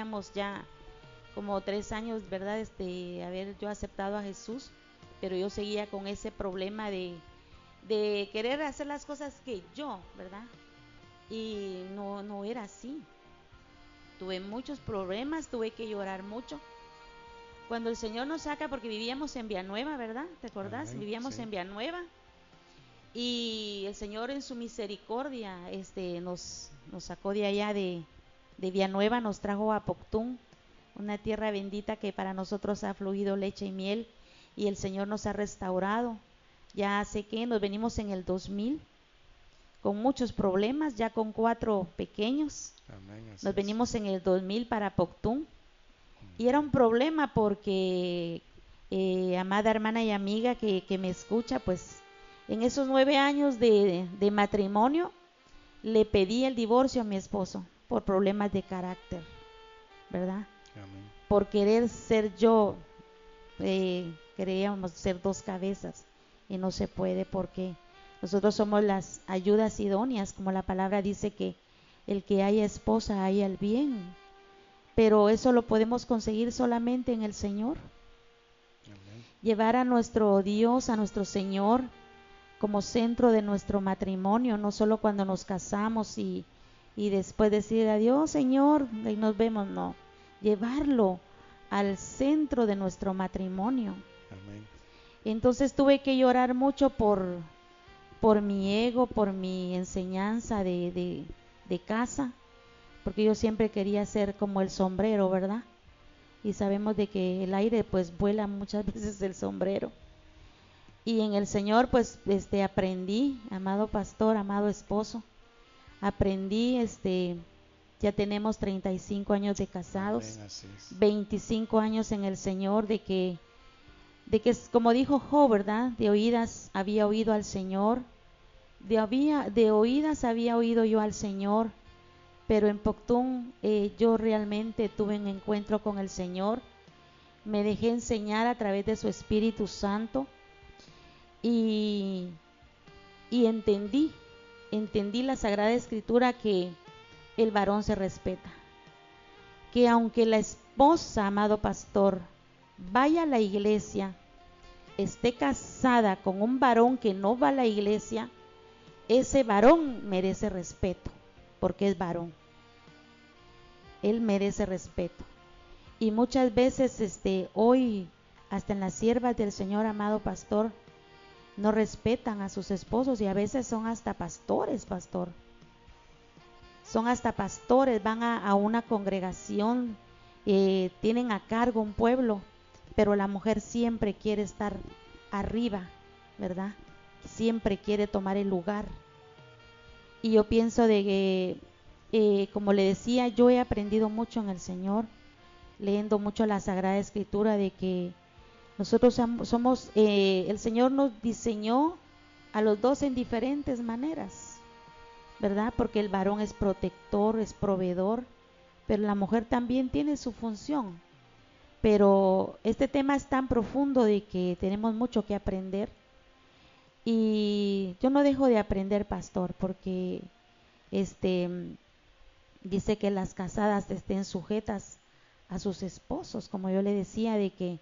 teníamos ya como 3 años, ¿verdad? Haber yo aceptado a Jesús, pero yo seguía con ese problema de querer hacer las cosas que yo, ¿verdad? Y no era así. Tuve muchos problemas, tuve que llorar mucho. Cuando el Señor nos saca, porque vivíamos en Villanueva, ¿verdad? ¿Te acordás? Amén, Vivíamos sí. en Villanueva y el Señor en su misericordia nos sacó de allá de Villanueva, nos trajo a Poctún, una tierra bendita que para nosotros ha fluido leche y miel, y el Señor nos ha restaurado. Ya hace que nos venimos en el 2000 con muchos problemas, ya con 4 pequeños. Amén, así Nos es. venimos en el 2000 para Poctún y era un problema porque, amada hermana y amiga que me escucha, pues en esos 9 años de matrimonio le pedí el divorcio a mi esposo por problemas de carácter, ¿verdad? Amén. Por querer ser yo, queríamos ser dos cabezas y no se puede porque nosotros somos las ayudas idóneas, como la palabra dice que el que haya esposa haya el bien, pero eso lo podemos conseguir solamente en el Señor. Amén. Llevar a nuestro Dios, a nuestro Señor, como centro de nuestro matrimonio, no solo cuando nos casamos y después decir adiós Señor, y nos vemos, no, llevarlo al centro de nuestro matrimonio. Amén. Entonces tuve que llorar mucho por mi ego, por mi enseñanza de casa, porque yo siempre quería ser como el sombrero, ¿verdad? Y sabemos de que el aire pues vuela muchas veces el sombrero. Y en el Señor pues aprendí, amado pastor, amado esposo, aprendí, ya tenemos 35 años de casados, Amén, así es. 25 años en el Señor, de que como dijo Job, ¿verdad? De oídas había oído al Señor, de oídas había oído yo al Señor, pero en Poctún yo realmente tuve un encuentro con el Señor, me dejé enseñar a través de su Espíritu Santo y, y entendí la Sagrada Escritura que el varón se respeta, que aunque la esposa, amado pastor, vaya a la iglesia, esté casada con un varón que no va a la iglesia, ese varón merece respeto, porque es varón, él merece respeto. Y muchas veces hoy hasta en las siervas del Señor, amado pastor, no respetan a sus esposos y a veces son hasta pastores, pastor. Son hasta pastores, van a una congregación, tienen a cargo un pueblo, pero la mujer siempre quiere estar arriba, ¿verdad? Siempre quiere tomar el lugar. Y yo pienso de que, como le decía, yo he aprendido mucho en el Señor, leyendo mucho la Sagrada Escritura, de que nosotros somos, el Señor nos diseñó a los dos en diferentes maneras, ¿verdad? Porque el varón es protector, es proveedor, pero la mujer también tiene su función. Pero este tema es tan profundo de que tenemos mucho que aprender y yo no dejo de aprender, pastor, porque este dice que las casadas estén sujetas a sus esposos, como yo le decía, de que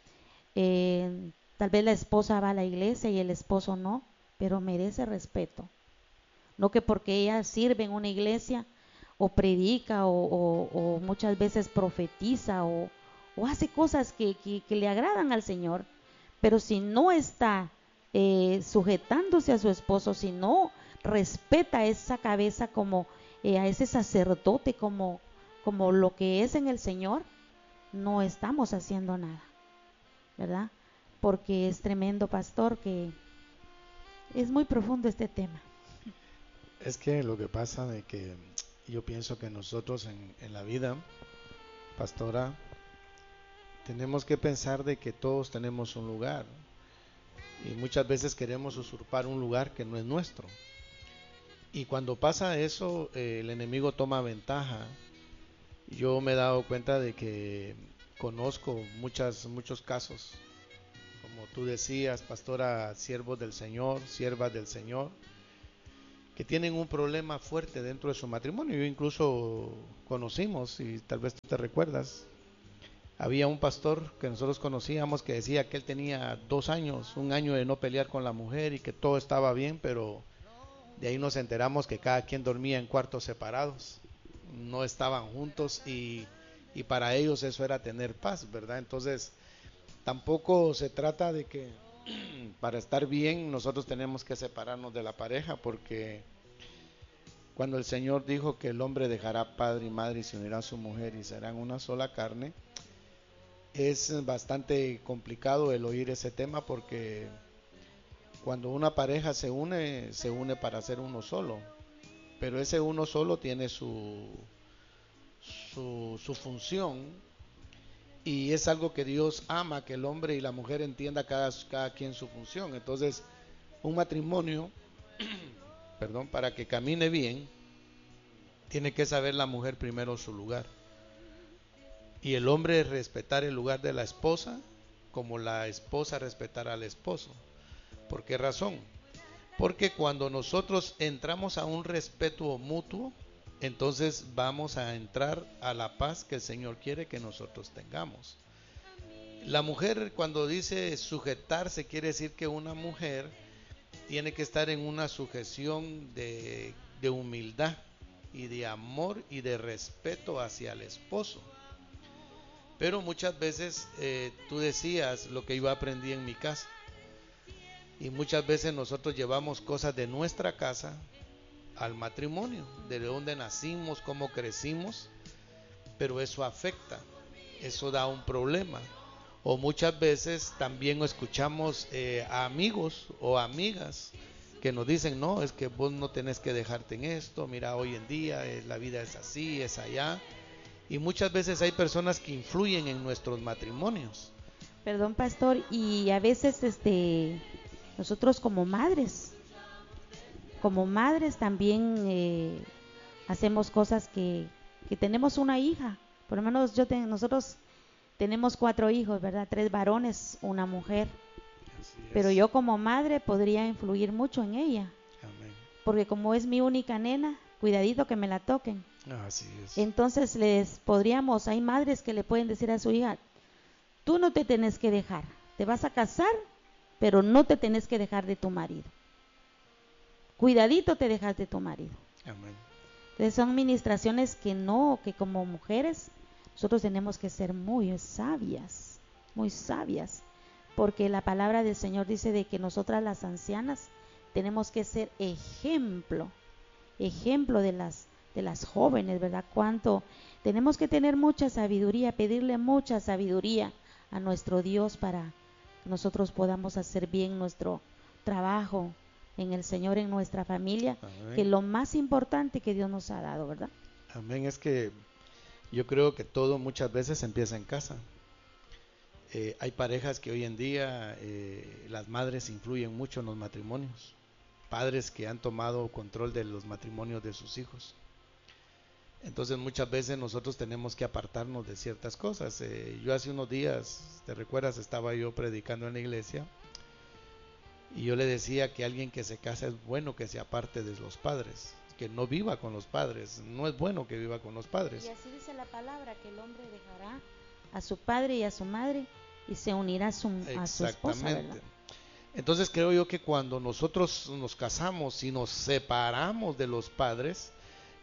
tal vez la esposa va a la iglesia y el esposo no, pero merece respeto. No que porque ella sirve en una iglesia o predica o muchas veces profetiza o hace cosas que le agradan al Señor, pero si no está sujetándose a su esposo, si no respeta esa cabeza como a ese sacerdote como lo que es en el Señor, no estamos haciendo nada, ¿verdad? Porque es tremendo, pastor, que es muy profundo este tema. Es que lo que pasa de que yo pienso que nosotros en la vida, pastora, tenemos que pensar de que todos tenemos un lugar y muchas veces queremos usurpar un lugar que no es nuestro. Y cuando pasa eso, el enemigo toma ventaja. Yo me he dado cuenta de que conozco muchos casos, como tú decías, pastora, siervos del Señor, siervas del Señor, que tienen un problema fuerte dentro de su matrimonio. Yo incluso conocimos, y tal vez tú te recuerdas, había un pastor que nosotros conocíamos que decía que él tenía 2 años, 1 año de no pelear con la mujer y que todo estaba bien, pero de ahí nos enteramos que cada quien dormía en cuartos separados, no estaban juntos y para ellos eso era tener paz, ¿verdad? Entonces tampoco se trata de que para estar bien nosotros tenemos que separarnos de la pareja, porque cuando el Señor dijo que el hombre dejará padre y madre y se unirá a su mujer y serán una sola carne, es bastante complicado el oír ese tema, porque cuando una pareja se une para ser uno solo, pero ese uno solo tiene su función, y es algo que Dios ama, que el hombre y la mujer entienda cada quien su función. Entonces un matrimonio perdón, para que camine bien, tiene que saber la mujer primero su lugar, y el hombre respetar el lugar de la esposa, como la esposa respetar al esposo. ¿Por qué razón? Porque cuando nosotros entramos a un respeto mutuo, entonces vamos a entrar a la paz que el Señor quiere que nosotros tengamos. La mujer, cuando dice sujetarse, quiere decir que una mujer tiene que estar en una sujeción de humildad y de amor y de respeto hacia el esposo. Pero muchas veces tú decías lo que yo aprendí en mi casa, y muchas veces nosotros llevamos cosas de nuestra casa al matrimonio, de donde nacimos, cómo crecimos, pero eso afecta, eso da un problema. O muchas veces también escuchamos a amigos o amigas que nos dicen, no, es que vos no tenés que dejarte en esto, mira, hoy en día la vida es así, es allá. Y muchas veces hay personas que influyen en nuestros matrimonios. Perdón, pastor, y a veces nosotros como madres también hacemos cosas que tenemos una hija, por lo menos nosotros tenemos 4 hijos, ¿verdad? 3 varones, una mujer. Pero yo como madre podría influir mucho en ella. Amén. Porque como es mi única nena, cuidadito que me la toquen. Así es. Entonces hay madres que le pueden decir a su hija, tú no te tenés que dejar, te vas a casar, pero no te tenés que dejar de tu marido. Cuidadito te dejas de tu marido. Amén. Entonces son ministraciones que como mujeres nosotros tenemos que ser muy sabias, porque la palabra del Señor dice de que nosotras las ancianas tenemos que ser ejemplo de las jóvenes, ¿verdad? Cuánto tenemos que tener mucha sabiduría, pedirle mucha sabiduría a nuestro Dios para que nosotros podamos hacer bien nuestro trabajo en el Señor, en nuestra familia. Amén. Que es lo más importante que Dios nos ha dado, ¿verdad? Amén. Es que yo creo que todo muchas veces empieza en casa. Hay parejas que hoy en día las madres influyen mucho en los matrimonios, padres que han tomado control de los matrimonios de sus hijos. Entonces muchas veces nosotros tenemos que apartarnos de ciertas cosas. Yo hace unos días, ¿te recuerdas? Estaba yo predicando en la iglesia y yo le decía que alguien que se casa es bueno que se aparte de los padres, que no viva con los padres, no es bueno que viva con los padres. Y así dice la palabra, que el hombre dejará a su padre y a su madre y se unirá a su esposa, ¿verdad? Entonces creo yo que cuando nosotros nos casamos y nos separamos de los padres,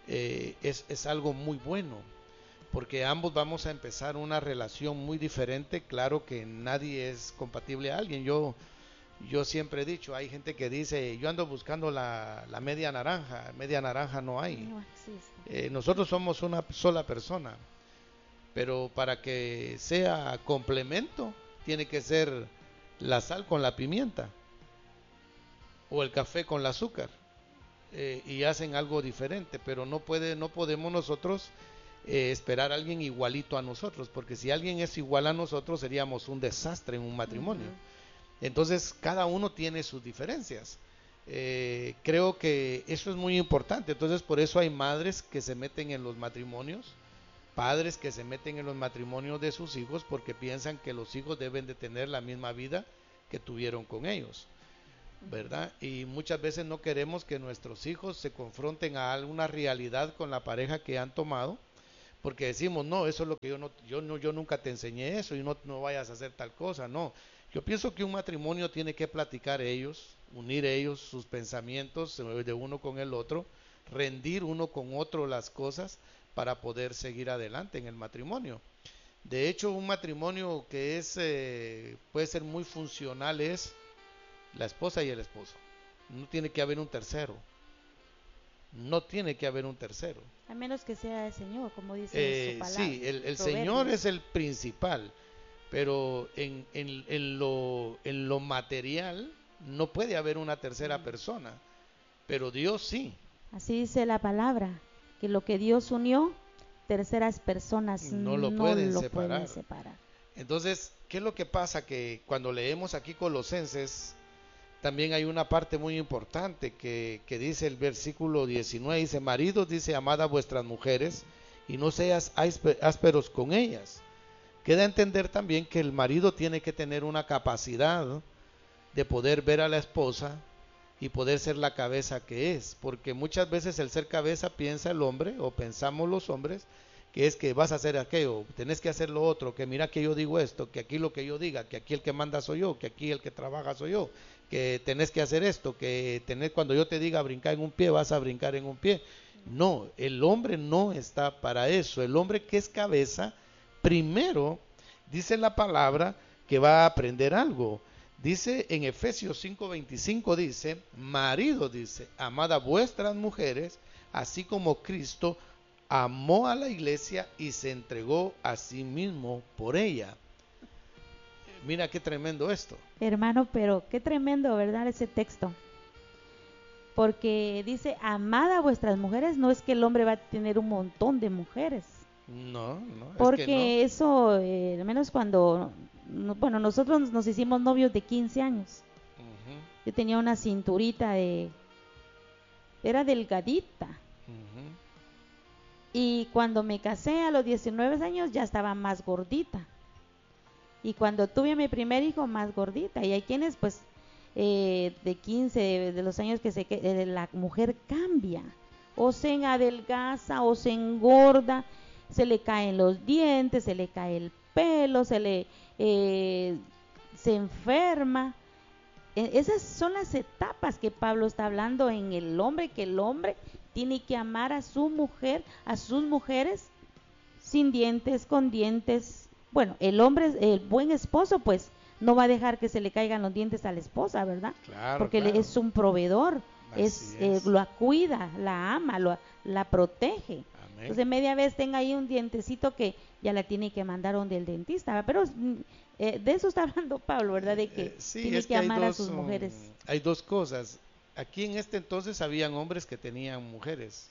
es algo muy bueno, porque ambos vamos a empezar una relación muy diferente. Claro que nadie es compatible a alguien. Yo siempre he dicho, hay gente que dice, yo ando buscando la media naranja no hay. No existe. Nosotros somos una sola persona, pero para que sea complemento, tiene que ser la sal con la pimienta o el café con el azúcar, y hacen algo diferente, pero no podemos nosotros esperar a alguien igualito a nosotros, porque si alguien es igual a nosotros seríamos un desastre en un matrimonio. Entonces cada uno tiene sus diferencias. Creo que eso es muy importante. Entonces por eso hay madres que se meten en los matrimonios, padres que se meten en los matrimonios de sus hijos, porque piensan que los hijos deben de tener la misma vida que tuvieron con ellos. ¿verdad? Y muchas veces no queremos que nuestros hijos se confronten a alguna realidad con la pareja que han tomado, porque decimos, no, eso es lo que yo nunca te enseñé eso y no vayas a hacer tal cosa, no. Yo pienso que un matrimonio tiene que platicar ellos, unir ellos sus pensamientos de uno con el otro, rendir uno con otro las cosas para poder seguir adelante en el matrimonio. De hecho, un matrimonio que puede ser muy funcional es la esposa y el esposo. No tiene que haber un tercero. No tiene que haber un tercero. A menos que sea el Señor, como dice su palabra. Sí, el Señor es el principal, pero en lo material no puede haber una tercera persona, pero Dios sí. Así dice la palabra, que lo que Dios unió, terceras personas no lo pueden separar. separar. Entonces, ¿qué es lo que pasa? Que cuando leemos aquí Colosenses, también hay una parte muy importante que dice el versículo 19, dice, maridos, dice, amad a vuestras mujeres y no seas ásperos con ellas. Queda a entender también que el marido tiene que tener una capacidad de poder ver a la esposa y poder ser la cabeza que es, porque muchas veces el ser cabeza piensa el hombre, o pensamos los hombres, que es que vas a hacer aquello, tenés que hacer lo otro, que mira que yo digo esto, que aquí lo que yo diga, que aquí el que manda soy yo, que aquí el que trabaja soy yo, que tenés que hacer esto, que cuando yo te diga brincar en un pie, vas a brincar en un pie. No, el hombre no está para eso. El hombre que es cabeza, primero, dice la palabra que va a aprender algo. Dice en Efesios 5:25, dice, marido, dice, amad a vuestras mujeres, así como Cristo amó a la iglesia y se entregó a sí mismo por ella. Mira qué tremendo esto. Hermano, pero qué tremendo, ¿verdad? Ese texto. Porque dice, amad a vuestras mujeres, no es que el hombre va a tener un montón de mujeres. No, porque es que no. Eso, al menos cuando, bueno, nosotros nos hicimos novios de 15 años. Yo tenía una cinturita era delgadita. Y cuando me casé a los 19 años ya estaba más gordita. Y cuando tuve a mi primer hijo, más gordita. Y hay quienes, pues, de 15, de los años que la mujer cambia. O se adelgaza o se engorda, se le caen los dientes, se le cae el pelo, se enferma. Esas son las etapas que Pablo está hablando en el hombre, que el hombre tiene que amar a su mujer, a sus mujeres, sin dientes, con dientes. Bueno, el hombre, el buen esposo, pues, no va a dejar que se le caigan los dientes a la esposa, ¿verdad? Claro, porque claro. Es un proveedor, la cuida, la ama, la protege. Amén. Entonces, media vez tenga ahí un dientecito que ya la tiene que mandar donde el dentista, pero de eso está hablando Pablo, ¿verdad? De que tiene que amar a sus mujeres. Hay dos cosas. Aquí en este entonces habían hombres que tenían mujeres.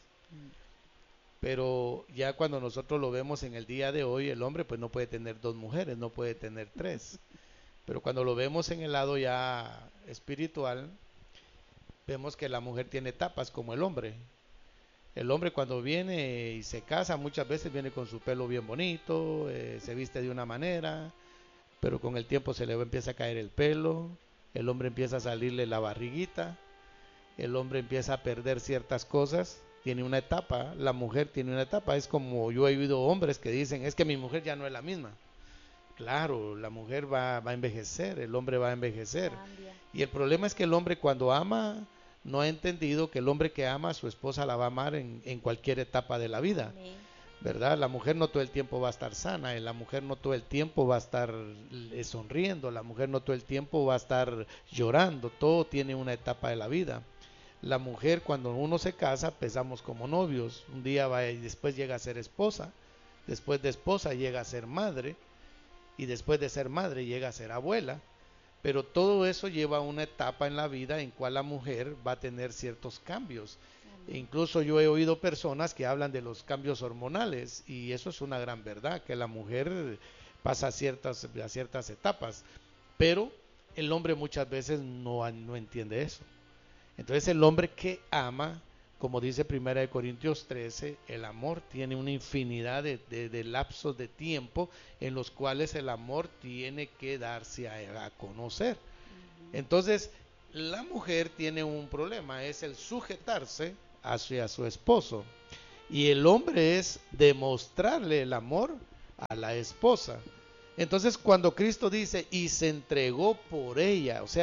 Pero ya cuando nosotros lo vemos en el día de hoy, el hombre pues no puede tener dos mujeres, no puede tener tres. Pero cuando lo vemos en el lado ya espiritual, vemos que la mujer tiene etapas como el hombre. El hombre cuando viene y se casa muchas veces viene con su pelo bien bonito, se viste de una manera, pero con el tiempo se le empieza a caer el pelo, el hombre empieza a salirle la barriguita, el hombre empieza a perder ciertas cosas. Tiene una etapa, la mujer tiene una etapa. Es como yo he oído hombres que dicen, es que mi mujer ya no es la misma. Claro, la mujer va a envejecer, el hombre va a envejecer. Cambia. Y el problema es que el hombre cuando ama, no ha entendido que el hombre que ama a su esposa la va a amar en cualquier etapa de la vida. Amén. ¿Verdad? La mujer no todo el tiempo va a estar sana, la mujer no todo el tiempo va a estar sonriendo, la mujer no todo el tiempo va a estar llorando, todo tiene una etapa de la vida. La mujer cuando uno se casa empezamos como novios, un día va y después llega a ser esposa, después de esposa llega a ser madre y después de ser madre llega a ser abuela, pero todo eso lleva a una etapa en la vida en cual la mujer va a tener ciertos cambios. E incluso yo he oído personas que hablan de los cambios hormonales y eso es una gran verdad, que la mujer pasa a ciertas etapas, pero el hombre muchas veces no entiende eso. Entonces el hombre que ama, como dice 1 Corintios 13, el amor tiene una infinidad de lapsos de tiempo en los cuales el amor tiene que darse a conocer. Entonces, la mujer tiene un problema, es el sujetarse hacia su esposo. Y el hombre es demostrarle el amor a la esposa. Entonces, cuando Cristo dice, y se entregó por ella, o sea,